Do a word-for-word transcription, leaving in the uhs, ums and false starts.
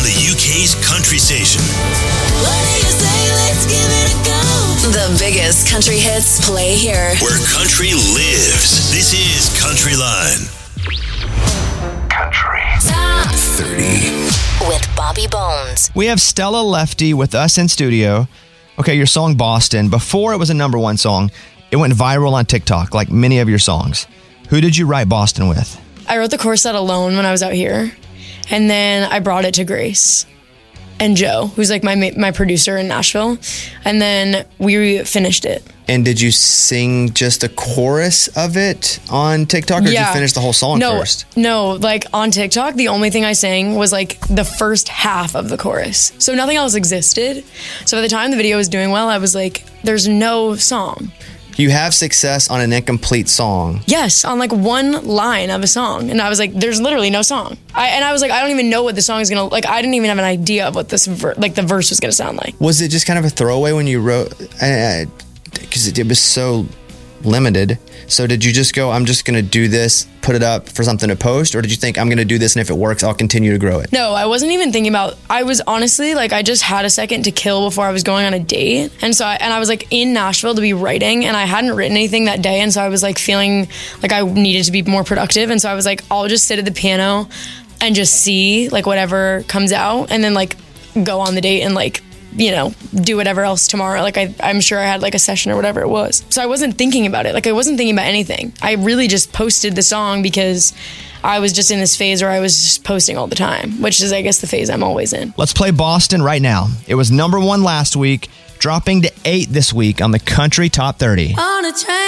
the U K's country station. What do you say? Let's give it a go. The biggest country hits play here. Where country lives. This is Country Line. Country Top thirty. with Bobby Bones. We have Stella Lefty with us in studio. Okay, your song Boston, before it was a number one song, it went viral on TikTok, like many of your songs. Who did you write Boston with? I wrote the chorus set alone when I was out here, and then I brought it to Grace and Joe, who's like my my producer in Nashville, and then we finished it. And did you sing just a chorus of it on TikTok, or did you finish the whole song no, first? No, like on TikTok, the only thing I sang was like the first half of the chorus. So nothing else existed. So by the time the video was doing well, I was like, there's no song. You have success on an incomplete song. Yes, on like one line of a song. And I was like, there's literally no song. I, and I was like, I don't even know what the song is going to, like, I didn't even have an idea of what this, ver- like the verse was going to sound like. Was it just kind of a throwaway when you wrote, because it, it was so limited. So did you just go, I'm just going to do this, put it up for something to post? Or did you think, I'm going to do this and if it works, I'll continue to grow it? No, I wasn't even thinking about, I was honestly like, I just had a second to kill before I was going on a date. And so I, and I was like in Nashville to be writing, and I hadn't written anything that day. And so I was like feeling like I needed to be more productive. And so I was like, I'll just sit at the piano and just see like whatever comes out, and then like go on the date and like, you know, do whatever else tomorrow. Like I, I'm sure I had like a session or whatever it was. So I wasn't thinking about it. Like I wasn't thinking about anything. I really just posted the song because I was just in this phase where I was just posting all the time, which is, I guess, the phase I'm always in. Let's play Boston right now. It was number one last week, dropping to eight this week on the Country Top thirty. On a train.